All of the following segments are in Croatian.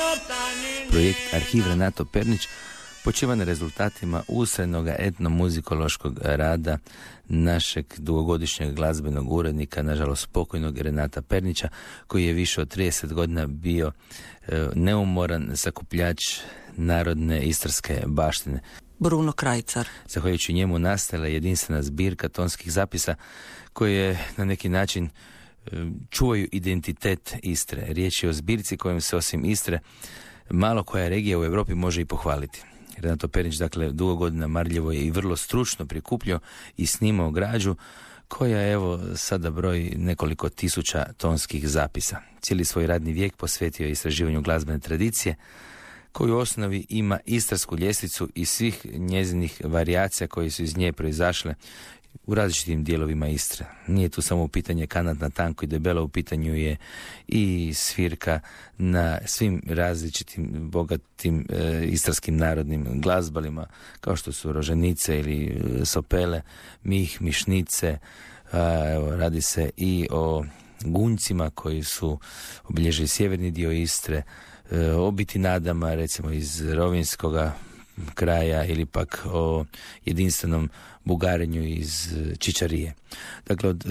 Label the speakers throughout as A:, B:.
A: Projekt Arhiv Renato Pernić počiva na rezultatima usrednog etnomuzikološkog rada našeg dugogodišnjeg glazbenog urednika, nažalost pokojnog Renata Pernića, koji je više od 30 godina bio neumoran sakupljač narodne istarske baštine.
B: Bruno Krajcar.
A: Zahvaljujući njemu nastala jedinstvena zbirka tonskih zapisa koje na neki način čuvaju identitet Istre. Riječ je o zbirci kojom se osim Istre malo koja regija u Europi može i pohvaliti. Renato Pernić, dakle, dugo godina marljivo je i vrlo stručno prikupljao i snimao građu koja, evo, sada broji nekoliko tisuća tonskih zapisa. Cijeli svoj radni vijek posvetio je istraživanju glazbene tradicije, koju u osnovi ima istarsku ljestvicu i svih njezinih varijacija koje su iz nje proizašle u različitim dijelovima Istre. Nije tu samo u pitanje kanat na tanko i debelo, u pitanju je i svirka na svim različitim bogatim istarskim narodnim glazbalima, kao što su roženice ili sopele, mih, mišnice. Evo, radi se i o gunjcima koji su obilježili sjeverni dio Istre, o bitinadama, recimo iz rovinskoga kraja, ili pak o jedinstvenom bugarenju iz Čičarije. Dakle, od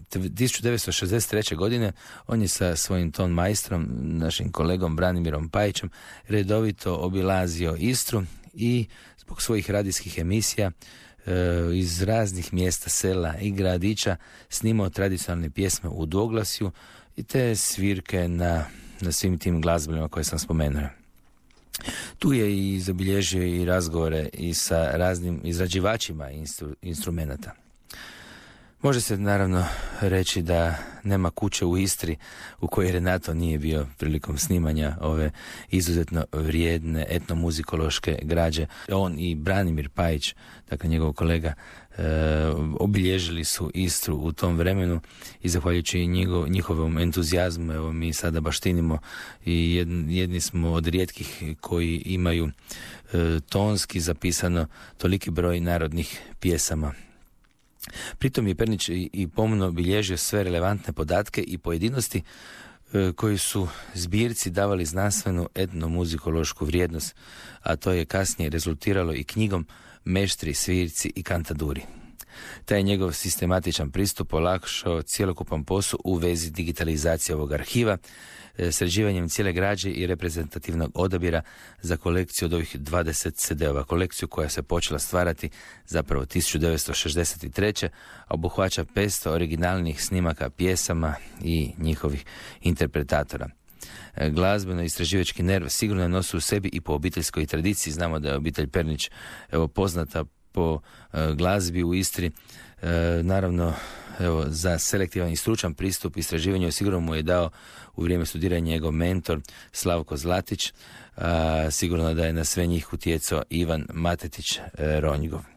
A: 1963. godine on je sa svojim ton majstrom, našim kolegom Branimirom Pajićem, redovito obilazio Istru i zbog svojih radijskih emisija iz raznih mjesta, sela i gradića snimao tradicionalne pjesme u dvoglasju i te svirke na svim tim glazbama koje sam spomenuo. Tu je i zabilježio i razgovore i sa raznim izrađivačima instrumenata. Može se naravno reći da nema kuće u Istri u kojoj Renato nije bio prilikom snimanja ove izuzetno vrijedne etnomuzikološke građe. On i Branimir Pajić, dakle njegov kolega, obilježili su Istru u tom vremenu i zahvaljujući njihovom entuzijazmu, evo, mi sada baštinimo i jedni smo od rijetkih koji imaju tonski zapisano toliki broj narodnih pjesama. Pritom je Pernić i pomno bilježio sve relevantne podatke i pojedinosti koji su zbirci davali znanstvenu etnomuzikološku vrijednost, a to je kasnije rezultiralo i knjigom Meštri, svirci i kantaduri. Taj njegov sistematičan pristup olakšao cjelokupan posao u vezi digitalizacije ovog arhiva, sređivanjem cijele građe i reprezentativnog odabira za kolekciju od ovih 20 CD-ova. Kolekciju koja se počela stvarati zapravo 1963. a obuhvaća 500 originalnih snimaka pjesama i njihovih interpretatora. Glazbeno-istraživački nerv sigurno je nosi u sebi i po obiteljskoj tradiciji. Znamo da je obitelj Pernić, evo, poznata po glazbi u Istri. Naravno, evo, za selektivan i stručan pristup istraživanju sigurno mu je dao u vrijeme studiranja njegov mentor Slavko Zlatić. Sigurno da je na sve njih utjecao Ivan Matetić Ronjgov.